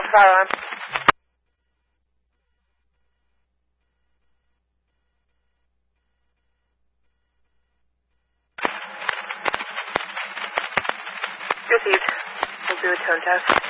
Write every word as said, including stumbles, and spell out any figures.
fire alarm. Received. We'll do a tone test.